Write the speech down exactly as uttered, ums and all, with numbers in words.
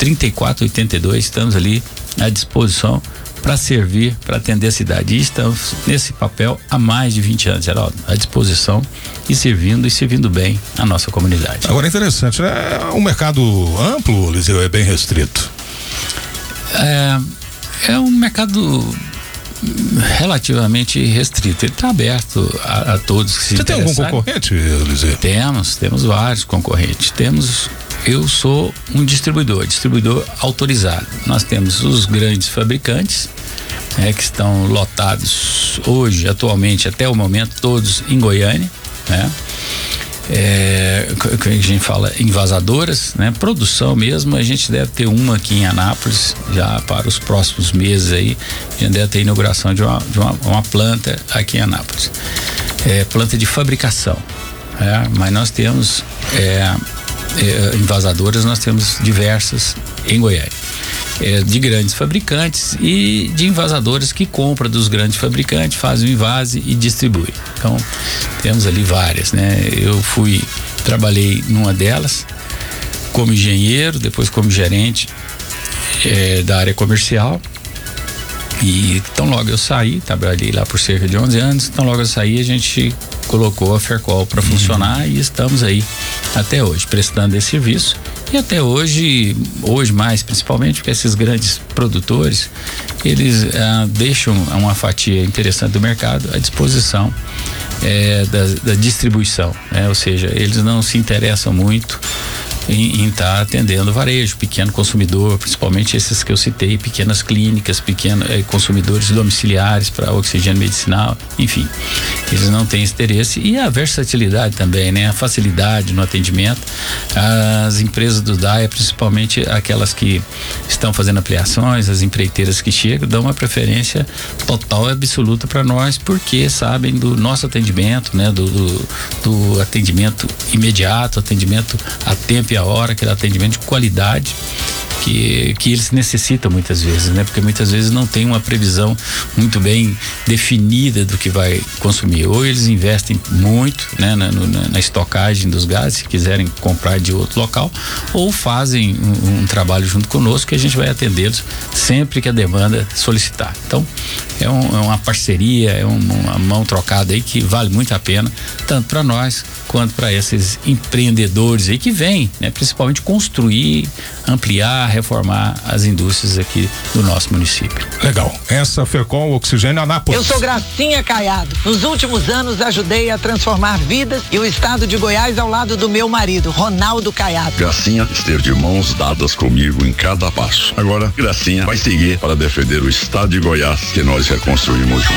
trinta e quatro oitenta e dois, estamos ali à disposição para servir, para atender a cidade. E estamos nesse papel há mais de vinte anos, Geraldo, à disposição e servindo e servindo bem a nossa comunidade. Agora é interessante, né? Um mercado amplo, Eliseu, é bem restrito? É, é um mercado relativamente restrito, ele está aberto a, a todos que se Você tem algum concorrente, Eliseu? Temos, temos vários concorrentes, temos, eu sou um distribuidor, distribuidor autorizado. Nós temos os grandes fabricantes, né, que estão lotados hoje, atualmente, até o momento, todos em Goiânia, né? É, que a gente fala envasadoras, né? Produção mesmo, a gente deve ter uma aqui em Anápolis já para os próximos meses aí, a gente deve ter a inauguração de uma, de uma, uma planta aqui em Anápolis, é, planta de fabricação, é, mas nós temos é, é, envasadoras, nós temos diversas em Goiânia. É, de grandes fabricantes e de envasadoras que compram dos grandes fabricantes, fazem o invase e distribui. Então, temos ali várias, né? Eu fui, trabalhei numa delas como engenheiro, depois como gerente é, da área comercial. E tão logo eu saí, trabalhei lá por cerca de onze anos, tão logo eu saí, a gente colocou a Fercol para funcionar uhum. e estamos aí até hoje, prestando esse serviço. E até hoje, hoje mais principalmente, porque esses grandes produtores, eles ah, deixam uma fatia interessante do mercado à disposição é, da, da distribuição, né? Ou seja, eles não se interessam muito em estar tá atendendo o varejo, pequeno consumidor, principalmente esses que eu citei, pequenas clínicas, pequenos eh, consumidores domiciliares para oxigênio medicinal, enfim, eles não têm esse interesse. E a versatilidade também, né? A facilidade no atendimento. As empresas do D A I A, principalmente aquelas que estão fazendo ampliações, as empreiteiras que chegam, dão uma preferência total e absoluta para nós, porque sabem do nosso atendimento, né? Do, do, do atendimento imediato, atendimento a tempo e a hora, aquele atendimento de qualidade que, que eles necessitam muitas vezes, né? Porque muitas vezes não tem uma previsão muito bem definida do que vai consumir. Ou eles investem muito, né? Na, na, na estocagem dos gases, se quiserem comprar de outro local, ou fazem um, um trabalho junto conosco que a gente vai atendê-los sempre que a demanda solicitar. Então, é, um, é uma parceria, é um, uma mão trocada aí que vale muito a pena, tanto para nós quanto para esses empreendedores aí que vêm, né? Principalmente construir, ampliar, reformar as indústrias aqui do nosso município. Legal. Essa Fercol Oxigênio Anápolis. Eu sou Gracinha Caiado. Nos últimos anos ajudei a transformar vidas e o estado de Goiás ao lado do meu marido, Ronaldo Caiado. Gracinha esteve de mãos dadas comigo em cada passo. Agora, Gracinha vai seguir para defender o estado de Goiás que nós reconstruímos juntos.